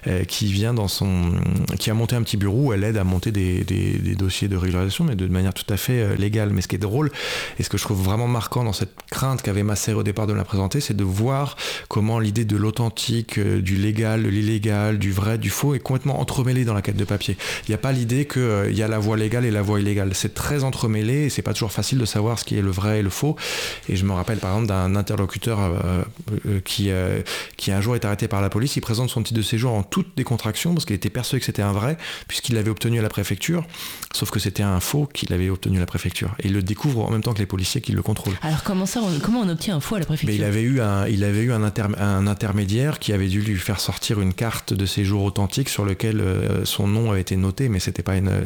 a monté un petit bureau où elle aide à monter des dossiers de régularisation, mais de manière tout à fait légale. Mais ce qui est drôle, et ce que je trouve vraiment marquant dans cette crainte qu'avait Macero au départ de la présenter, c'est de voir comment l'idée de l'authentique, du légal, de l'illégal, du vrai, du faux est complètement entremêlée dans la quête de papier. Il n'y a pas l'idée qu'il y a la voie légale et la voie illégale. C'est très entremêlé et c'est pas toujours facile de savoir ce qui est le vrai et le faux. Et je me rappelle par exemple d'un interlocuteur qui un jour est arrêté par la police. Il présente son titre de séjour en toute décontraction parce qu'il était persuadé que c'était un vrai, puisqu'il l'avait obtenu à la préfecture, sauf que c'était un faux qu'il avait obtenu à la préfecture. Et il le découvre en même temps que les policiers qui le contrôlent. Alors comment on obtient un faux à la préfecture ? Mais il avait eu un intermédiaire qui avait dû lui faire sortir une carte de séjour authentique sur lequel son nom avait été noté, mais c'était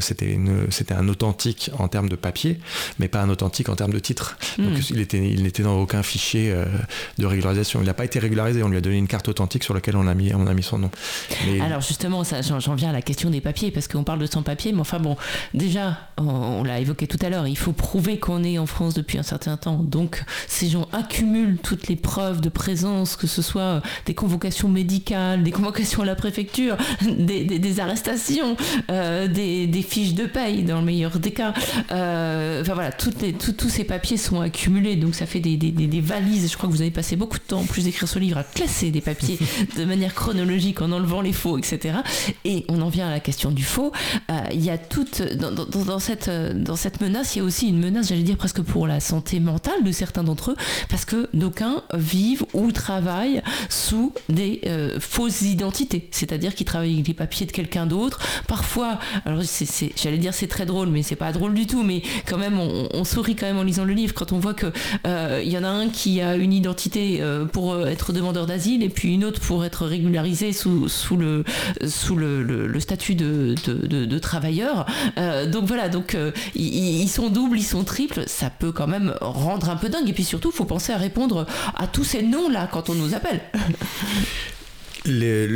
un authentique en termes de papier, mais pas un authentique en termes de titre. Donc il n'était dans aucun fichier de régularisation. Il n'a pas été régularisé, on lui a donné une carte authentique sur laquelle on a mis son nom. Mais... Alors justement, j'en viens à la question des papiers, parce qu'on parle de sans-papiers, mais enfin bon, déjà, on l'a évoqué tout à l'heure, il faut prouver qu'on est en France depuis un certain temps. Donc ces gens accumulent toutes les preuves de présence, que ce soit des convocations médicales, des convocations à la préfecture, des arrestations, des fiches de paye dans le meilleur des cas. Enfin voilà, tous ces papiers sont accumulés, donc ça fait des valises. Je crois que vous avez passé beaucoup de temps, en plus d'écrire ce livre, à classer des papiers de manière chronologique en enlevant les faux, etc. Et on en vient à la question du faux. Il y a dans cette menace, il y a aussi une menace, j'allais dire presque pour la santé mentale de certains d'entre eux, parce que d'aucuns vivent ou travaillent sous des fausses identités, c'est-à-dire qu'ils travaillent avec les papiers de quelqu'un d'autre. Parfois, alors j'allais dire c'est très drôle, mais c'est pas drôle du tout, mais quand même on sourit quand même en lisant le livre quand on voit que il y en a un qui a une identité pour être demandeur d'asile et puis une autre pour être régularisé sous le statut de travailleur. Donc voilà, ils sont doubles, ils sont triples, ça peut quand même rendre un peu dingue. Et puis surtout, il faut penser à répondre à tous ces noms-là quand on nous appelle. Un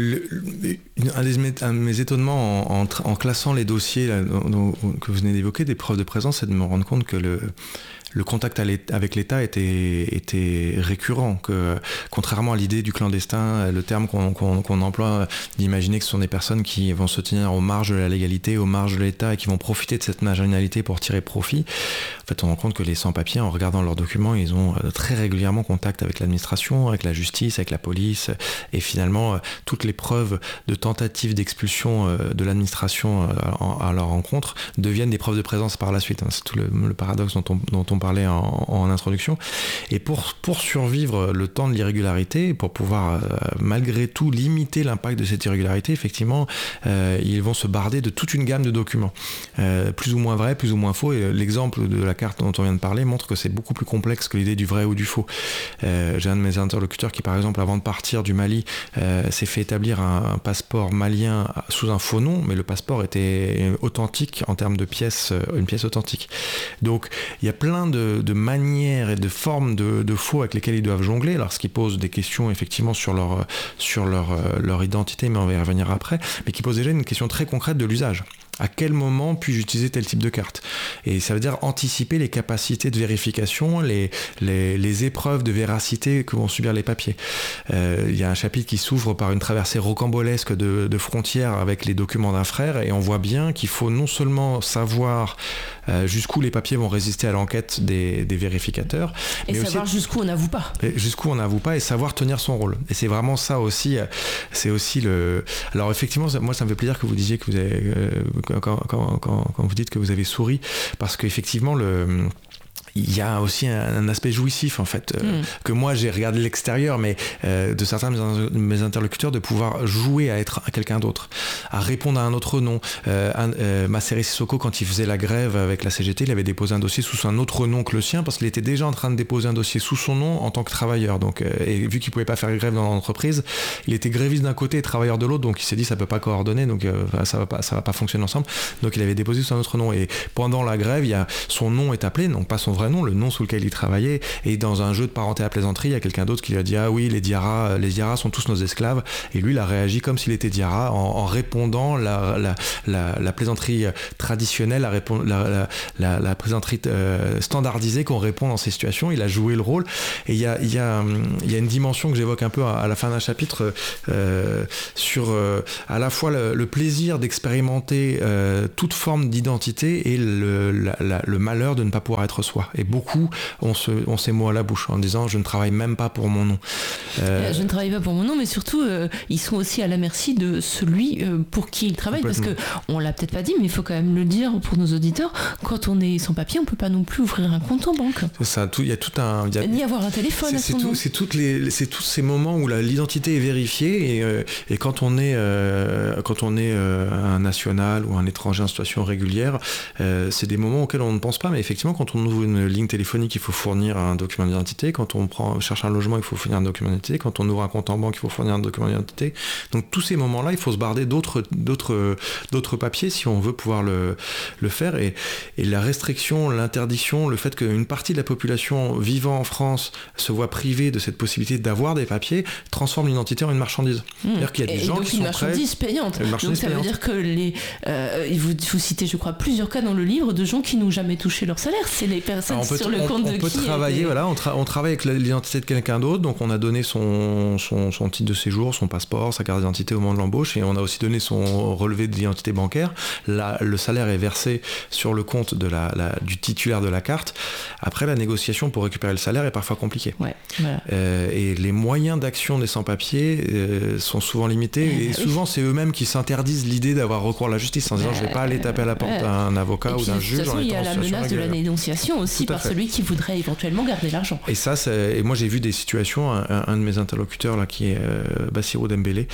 de mes étonnements en classant les dossiers que vous venez d'évoquer, des preuves de présence, c'est de me rendre compte que le contact avec l'État était récurrent, que contrairement à l'idée du clandestin, le terme qu'on emploie d'imaginer que ce sont des personnes qui vont se tenir aux marges de la légalité, aux marges de l'État et qui vont profiter de cette marginalité pour tirer profit. En fait, on rend compte que les sans-papiers, en regardant leurs documents, ils ont très régulièrement contact avec l'administration, avec la justice, avec la police, et finalement toutes les preuves de tentatives d'expulsion de l'administration à leur rencontre deviennent des preuves de présence par la suite. C'est tout le paradoxe dont on parlait en introduction. Et pour survivre le temps de l'irrégularité, pour pouvoir malgré tout limiter l'impact de cette irrégularité, effectivement, ils vont se barder de toute une gamme de documents, plus ou moins vrais, plus ou moins faux. Et l'exemple de la carte dont on vient de parler montre que c'est beaucoup plus complexe que l'idée du vrai ou du faux. J'ai un de mes interlocuteurs qui, par exemple, avant de partir du Mali, s'est fait établir un passeport malien sous un faux nom, mais le passeport était authentique en termes de une pièce authentique. Donc il y a plein de manières et de formes de faux avec lesquels ils doivent jongler, alors ce qui pose des questions effectivement sur leur identité, mais on va y revenir après, mais qui pose déjà une question très concrète de l'usage. À quel moment puis-je utiliser tel type de carte ? Et ça veut dire anticiper les capacités de vérification, les épreuves de véracité que vont subir les papiers. Il y a un chapitre qui s'ouvre par une traversée rocambolesque de frontières avec les documents d'un frère, et on voit bien qu'il faut non seulement savoir jusqu'où les papiers vont résister à l'enquête des vérificateurs, et mais savoir aussi, jusqu'où on n'avoue pas. Jusqu'où on n'avoue pas, et savoir tenir son rôle. Et c'est vraiment ça aussi, c'est aussi le... Alors effectivement, moi ça me fait plaisir que vous disiez que vous avez... Quand vous dites que vous avez souri, parce qu'effectivement, il y a aussi un aspect jouissif en fait, que moi j'ai regardé de l'extérieur, mais de certains de mes interlocuteurs, de pouvoir jouer à être quelqu'un d'autre, à répondre à un autre nom. Masséré Sissoko, quand il faisait la grève avec la CGT, il avait déposé un dossier sous un autre nom que le sien, parce qu'il était déjà en train de déposer un dossier sous son nom en tant que travailleur. Donc, et vu qu'il pouvait pas faire grève dans l'entreprise, il était gréviste d'un côté et travailleur de l'autre, donc il s'est dit ça peut pas coordonner, donc ça va pas fonctionner ensemble. Donc il avait déposé sous un autre nom. Et pendant la grève, son nom est appelé, donc pas son vrai nom, le nom sous lequel il travaillait. Et dans un jeu de parenté à plaisanterie, il y a quelqu'un d'autre qui lui a dit ah oui, les Diarra sont tous nos esclaves. Et lui, il a réagi comme s'il était Diarra en répondant la plaisanterie traditionnelle, la plaisanterie standardisée qu'on répond dans ces situations. Il a joué le rôle. Et il y a une dimension que j'évoque un peu à la fin d'un chapitre sur à la fois le plaisir d'expérimenter toute forme d'identité et le malheur de ne pas pouvoir être soi. Et beaucoup ont ces mots à la bouche en disant je ne travaille même pas pour mon nom. Je ne travaille pas pour mon nom, mais surtout ils sont aussi à la merci de celui pour qui ils travaillent, parce que on l'a peut-être pas dit, mais il faut quand même le dire pour nos auditeurs, quand on est sans papier, on peut pas non plus ouvrir un compte en banque. C'est ça, il y a tout un... Ni avoir un téléphone à son nom. C'est tous ces moments où l'identité est vérifiée et quand on est un national ou un étranger en situation régulière, c'est des moments auxquels on ne pense pas, mais effectivement quand on ouvre une ligne téléphonique, il faut fournir un document d'identité, quand on cherche un logement, il faut fournir un document d'identité, quand on ouvre un compte en banque, il faut fournir un document d'identité. Donc tous ces moments-là, il faut se barder d'autres papiers si on veut pouvoir le faire, et la restriction, l'interdiction, le fait qu'une partie de la population vivant en France se voit privée de cette possibilité d'avoir des papiers transforme l'identité en une marchandise. C'est-à-dire qu'il y a des gens qui sont prêts... Payante. Donc ça veut dire que vous citez, je crois, plusieurs cas dans le livre de gens qui n'ont jamais touché leur salaire. C'est les personnes sur le compte de qui... On peut travailler, on travaille avec l'identité de quelqu'un d'autre, donc on a donné son titre de séjour, son passeport, sa carte d'identité au moment de l'embauche, et on a aussi donné son relevé d'identité bancaire. Là, le salaire est versé sur le compte du titulaire de la carte. Après, la négociation pour récupérer le salaire est parfois compliquée. Ouais, voilà. Et les moyens d'action des sans-papiers sont souvent limités, et souvent c'est eux-mêmes qui s'interdisent l'idée d'avoir recours à la justice en disant je ne vais pas aller taper à la porte d'un avocat ou d'un juge. De toute façon, il y a la menace de la dénonciation aussi par celui qui voudrait éventuellement garder l'argent. Et moi j'ai vu des situations, un de mes interlocuteurs là, qui est Bassirou Dembélé,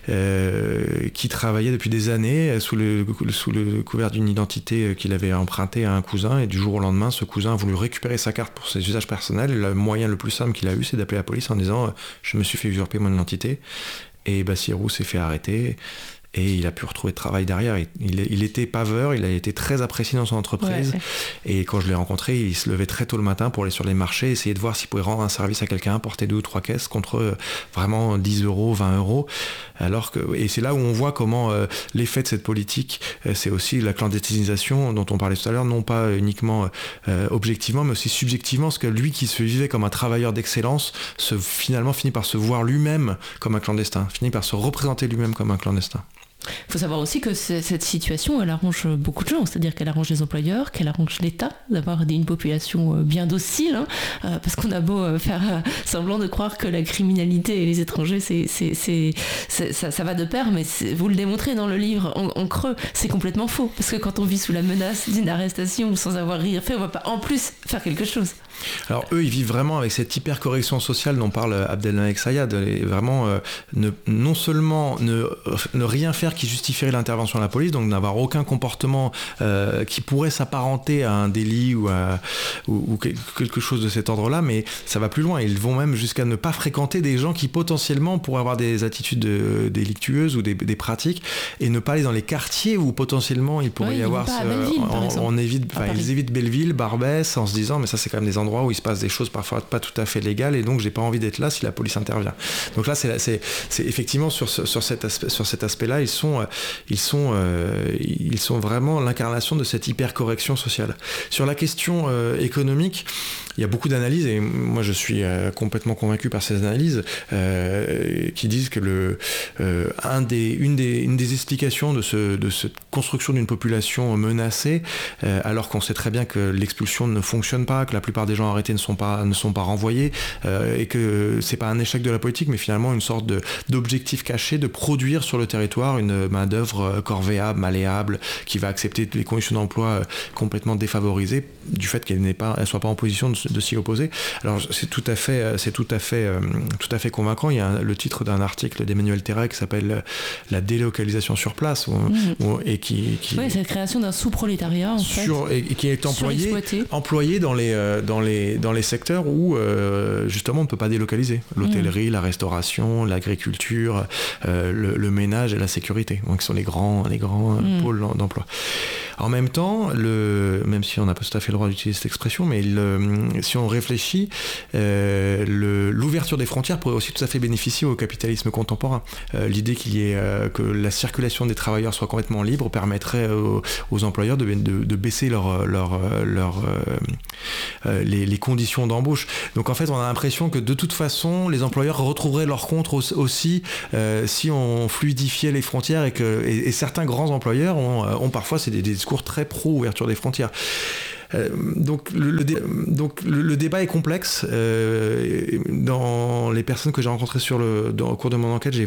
qui travaillait depuis des années sous le couvert d'une identité qu'il avait empruntée à un cousin, et du jour au lendemain ce cousin a voulu récupérer sa carte pour ses usages personnels, et le moyen le plus simple qu'il a eu c'est d'appeler la police en disant je me suis fait usurper mon identité, et Bassirou s'est fait arrêter. Et il a pu retrouver de travail derrière. Il était paveur, il a été très apprécié dans son entreprise. Ouais. Et quand je l'ai rencontré, il se levait très tôt le matin pour aller sur les marchés, essayer de voir s'il pouvait rendre un service à quelqu'un, porter 2 ou 3 caisses contre vraiment 10 euros, 20 euros. Et c'est là où on voit comment l'effet de cette politique, c'est aussi la clandestinisation dont on parlait tout à l'heure, non pas uniquement objectivement, mais aussi subjectivement, parce que lui qui se vivait comme un travailleur d'excellence, finalement finit par se voir lui-même comme un clandestin, finit par se représenter lui-même comme un clandestin. Il faut savoir aussi que cette situation, elle arrange beaucoup de gens, c'est-à-dire qu'elle arrange les employeurs, qu'elle arrange l'État, d'avoir une population bien docile, parce qu'on a beau faire semblant de croire que la criminalité et les étrangers, ça va de pair, mais vous le démontrez dans le livre en creux, c'est complètement faux, parce que quand on vit sous la menace d'une arrestation sans avoir rien fait, on ne va pas en plus faire quelque chose. Alors eux, ils vivent vraiment avec cette hyper-correction sociale dont parle Abdelmalek Sayad, et vraiment non seulement ne rien faire qui justifierait l'intervention de la police, donc n'avoir aucun comportement qui pourrait s'apparenter à un délit ou quelque chose de cet ordre-là, mais ça va plus loin. Ils vont même jusqu'à ne pas fréquenter des gens qui potentiellement pourraient avoir des attitudes délictueuses ou des pratiques, et ne pas aller dans les quartiers où potentiellement il pourrait y avoir... Ils évitent Belleville, Barbès, en se disant mais ça c'est quand même des endroits où il se passe des choses parfois pas tout à fait légales, et donc j'ai pas envie d'être là si la police intervient. Donc là c'est effectivement sur cet aspect-là, ils sont vraiment l'incarnation de cette hyper-correction sociale. Sur la question économique, il y a beaucoup d'analyses, et moi je suis complètement convaincu par ces analyses qui disent que une des explications de cette construction d'une population menacée, alors qu'on sait très bien que l'expulsion ne fonctionne pas, que la plupart des gens arrêtés ne sont pas renvoyés, et que c'est pas un échec de la politique, mais finalement une sorte d'objectif caché de produire sur le territoire un main-d'œuvre corvéable, malléable, qui va accepter les conditions d'emploi complètement défavorisées du fait qu'elle ne soit pas en position de s'y opposer. Alors c'est tout à fait convaincant. Il y a le titre d'un article d'Emmanuel Terret qui s'appelle La délocalisation sur place, et qui c'est la création d'un sous-prolétariat en fait, et qui est employé dans les secteurs où justement on ne peut pas délocaliser. L'hôtellerie, la restauration, l'agriculture, le ménage et la sécurité. Donc ce sont les grands pôles d'emploi. En même temps, même si on n'a pas tout à fait le droit d'utiliser cette expression, mais si on réfléchit, l'ouverture des frontières pourrait aussi tout à fait bénéficier au capitalisme contemporain. L'idée que la circulation des travailleurs soit complètement libre permettrait aux employeurs de baisser les conditions d'embauche. Donc en fait, on a l'impression que de toute façon, les employeurs retrouveraient leur compte aussi si on fluidifiait les frontières et certains grands employeurs ont parfois des discours très pro-ouverture des frontières. Donc le débat est complexe. Dans les personnes que j'ai rencontrées au cours de mon enquête, j'ai